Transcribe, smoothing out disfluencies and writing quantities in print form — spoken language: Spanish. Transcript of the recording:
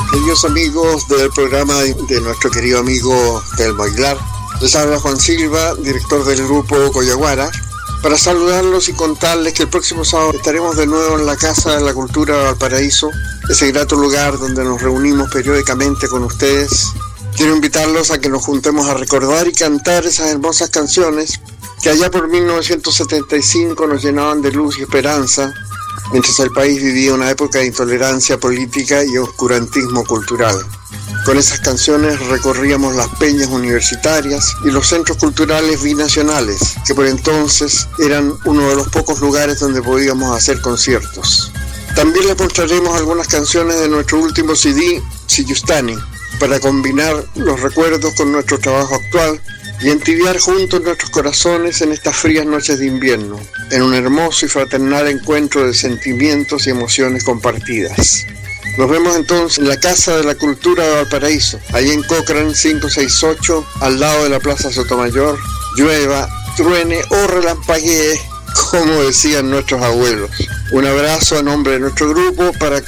Queridos amigos del programa de nuestro querido amigo Telmo Aguilar, les habla Juan Silva, director del grupo Coyaguara, para saludarlos y contarles que el próximo sábado estaremos de nuevo en la Casa de la Cultura de Valparaíso, ese grato lugar donde nos reunimos periódicamente con ustedes. Quiero invitarlos a que nos juntemos a recordar y cantar esas hermosas canciones que allá por 1975 nos llenaban de luz y esperanza, mientras el país vivía una época de intolerancia política y oscurantismo cultural. Con esas canciones recorríamos las peñas universitarias y los centros culturales binacionales, que por entonces eran uno de los pocos lugares donde podíamos hacer conciertos. También les mostraremos algunas canciones de nuestro último CD, Siyustani, para combinar los recuerdos con nuestro trabajo actual y entibiar juntos nuestros corazones en estas frías noches de invierno, en un hermoso y fraternal encuentro de sentimientos y emociones compartidas. Nos vemos entonces en la Casa de la Cultura de Valparaíso, allí en Cochrane 568, al lado de la Plaza Sotomayor, llueva, truene o relampaguee, como decían nuestros abuelos. Un abrazo a nombre de nuestro grupo para